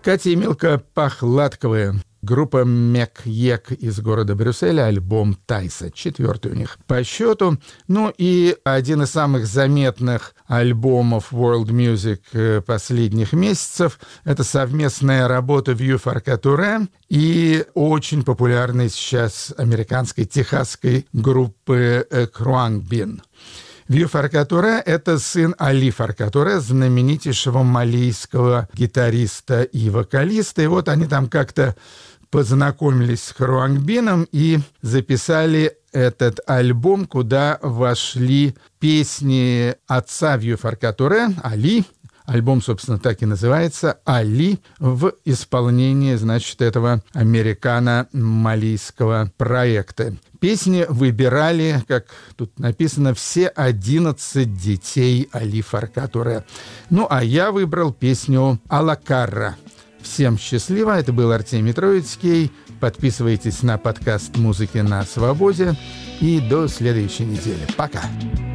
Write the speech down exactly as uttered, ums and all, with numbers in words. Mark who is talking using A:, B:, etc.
A: Катя и Милка Пахладковые. Группа Мек-Ек из города Брюсселя, альбом Тайса, четвертый у них по счету. Ну и один из самых заметных альбомов World Music последних месяцев — это совместная работа Vieux Farka и очень популярной сейчас американской техасской группы Khruangbin. Vieux Farka — это сын Али Фарка Туре, знаменитейшего малийского гитариста и вокалиста. И вот они там как-то познакомились с Khruangbin и записали этот альбом, куда вошли песни отца Vieux Farka Туре, Али. Альбом, собственно, так и называется «Али» в исполнении, значит, этого американо-малийского проекта. Песни выбирали, как тут написано, все одиннадцать детей Али Фарка Туре. Ну, а я выбрал песню «Алакарра». Всем счастливо. Это был Артемий Троицкий. Подписывайтесь на подкаст «Музыки на свободе». И до следующей недели. Пока.